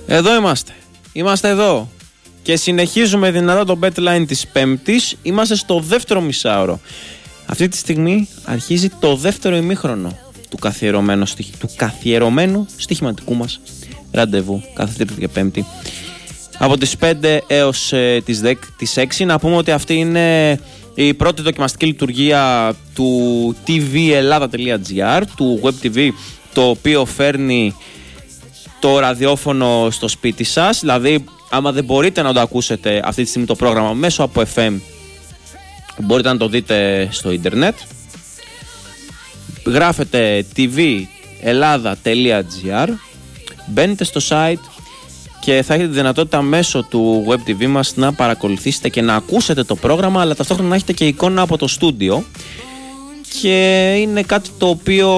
Εδώ είμαστε. Είμαστε εδώ. Και συνεχίζουμε δυνατά το betline της Πέμπτης. Είμαστε στο δεύτερο μισάωρο. Αυτή τη στιγμή αρχίζει το δεύτερο ημίχρονο του καθιερωμένου στοιχηματικού μας ραντεβού κάθε Τρίτη και Πέμπτη. Από τις 5 έως τις 6. Να πούμε ότι αυτή είναι η πρώτη δοκιμαστική λειτουργία του tvellada.gr, του web TV, το οποίο φέρνει το ραδιόφωνο στο σπίτι σας. Δηλαδή, άμα δεν μπορείτε να το ακούσετε αυτή τη στιγμή το πρόγραμμα μέσω από FM, μπορείτε να το δείτε στο ίντερνετ. Γράφετε tvellada.gr, μπαίνετε στο site και θα έχετε τη δυνατότητα μέσω του web TV μας να παρακολουθήσετε και να ακούσετε το πρόγραμμα, αλλά ταυτόχρονα να έχετε και εικόνα από το στούντιο. Και είναι κάτι το οποίο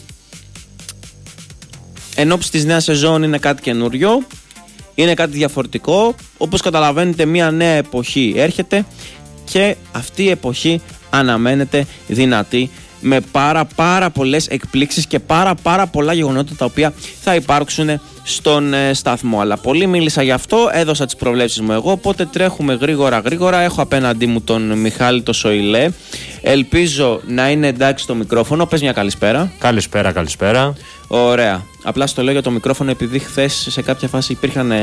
εν ώψη της νέας σεζόν είναι κάτι καινούριο, είναι κάτι διαφορετικό. Όπως καταλαβαίνετε, μια νέα εποχή έρχεται και αυτή η εποχή αναμένεται δυνατή, με πάρα πολλές εκπλήξεις και πάρα πολλά γεγονότα τα οποία θα υπάρξουν στον σταθμό. Αλλά πολύ μίλησα γι' αυτό, έδωσα τις προβλέψεις μου εγώ, οπότε τρέχουμε γρήγορα. Έχω απέναντί μου τον Μιχάλη το Σοηλέ. Ελπίζω να είναι εντάξει το μικρόφωνο. Πες μια καλησπέρα. Καλησπέρα. Ωραία. Απλά στο λέω για το μικρόφωνο επειδή χθες σε κάποια φάση υπήρχαν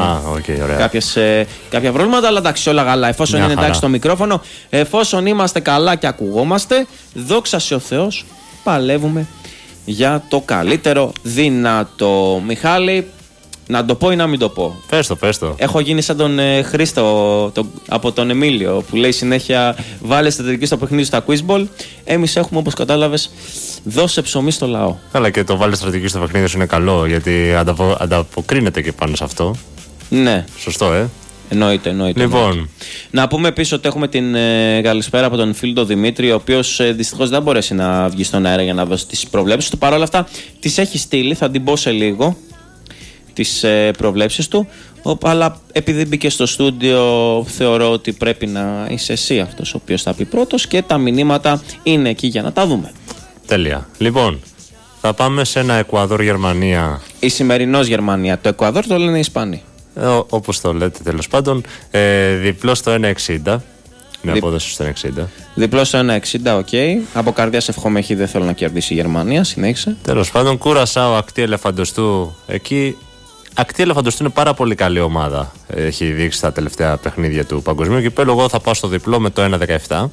κάποια προβλήματα, αλλά εντάξει, όλα καλά. Εφόσον είναι εντάξει το μικρόφωνο, εφόσον είμαστε καλά και ακουγόμαστε, δόξα σε ο Θεός, παλεύουμε για το καλύτερο δυνατό. Μιχάλη, να το πω ή να μην το πω? Πες το. Έχω γίνει σαν τον Χρήστο από τον Εμίλιο που λέει συνέχεια βάλε στρατηγική στο παιχνίδι στα quizball. Εμείς έχουμε, όπως κατάλαβες, δώσε ψωμί στο λαό. Καλά, και το βάλε στρατηγική στο παιχνίδι σου είναι καλό, γιατί ανταποκρίνεται και πάνω σε αυτό. Ναι. Σωστό, Εννοείται. Λοιπόν. Να πούμε επίσης ότι έχουμε την καλησπέρα από τον φίλο τον Δημήτρη, ο οποίος δυστυχώς δεν μπορέσει να βγει στον αέρα για να δώσει τις προβλέψεις του. Παρ' όλα αυτά τις έχει στείλει, θα την πω σε λίγο, τις προβλέψεις του. Αλλά επειδή μπήκε στο στούντιο, θεωρώ ότι πρέπει να είσαι εσύ αυτός ο οποίος θα πει πρώτος και τα μηνύματα είναι εκεί για να τα δούμε. Τέλεια. Λοιπόν, θα πάμε σε ένα Εκουαδόρ-Γερμανία. Η σημερινός Γερμανία. Το Εκουαδόρ το λένε οι Ισπανοί. Όπως το λέτε, τέλος πάντων. Διπλό στο 1,60. Με απόδοση στο 1,60. Διπλό στο 1,60, οκ. Από καρδιάς εύχομαι, δεν θέλω να κερδίσει η Γερμανία. Συνέχισε. Τέλος πάντων, Κουρασάο, Ακτή Ελεφαντοστού. Εκεί. Ακτή Ελεφαντοστού είναι πάρα πολύ καλή ομάδα. Έχει δείξει τα τελευταία παιχνίδια του Παγκοσμίου Κυπέλλου. Εγώ θα πάω στο διπλό με το 1,17.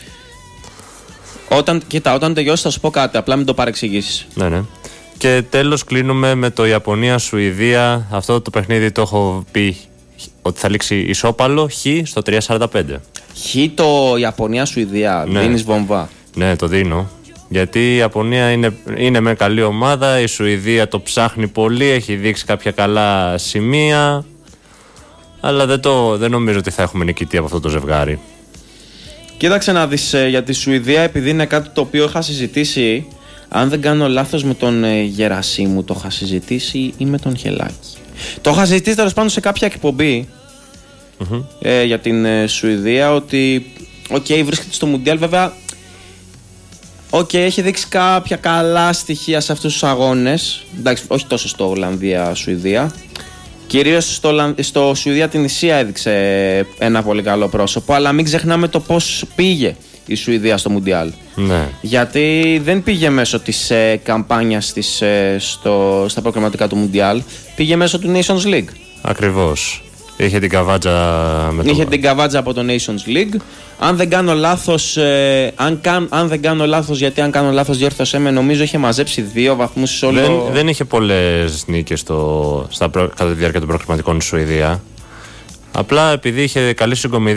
Όταν τελειώσει θα σου πω κάτι, απλά μην το παρεξηγήσεις. Ναι. Και τέλος κλείνουμε με το Ιαπωνία-Σουηδία. Αυτό το παιχνίδι το έχω πει ότι θα λήξει ισόπαλο, χ στο 3,45. Χ το Ιαπωνία-Σουηδία, ναι. Δίνεις βομβά? Ναι, το δίνω. Γιατί η Ιαπωνία είναι με καλή ομάδα, η Σουηδία το ψάχνει πολύ, έχει δείξει κάποια καλά σημεία, αλλά δεν νομίζω ότι θα έχουμε νικητή από αυτό το ζευγάρι. Κοίταξε να δεις, για τη Σουηδία, επειδή είναι κάτι το οποίο είχα συζητήσει, αν δεν κάνω λάθος με τον Γερασίμου το είχα συζητήσει ή με τον Χελάκη. Το είχα συζητήσει τέλος πάντων σε κάποια εκπομπή για την Σουηδία, ότι βρίσκεται στο Μουντιάλ, βέβαια έχει δείξει κάποια καλά στοιχεία σε αυτούς τους αγώνες. Εντάξει, όχι τόσο στο Ολλανδία-Σουηδία. Κυρίως στο Σουηδία-Τινησία έδειξε ένα πολύ καλό πρόσωπο, αλλά μην ξεχνάμε το πώς πήγε η Σουηδία στο Μουντιάλ. Ναι. Γιατί δεν πήγε μέσω της καμπάνιας της στα προκριματικά του Μουντιάλ, πήγε μέσω του Nations League. Ακριβώς. Είχε την καβάτζα από το Nations League. Αν δεν κάνω λάθος, γιατί αν κάνω λάθος διόρθωσέ με, νομίζω είχε μαζέψει 2 βαθμούς σε όλο. Δεν είχε πολλές νίκες κατά τη διάρκεια των προκριματικών στη Σουηδία. Απλά επειδή είχε καλή συγκομιδή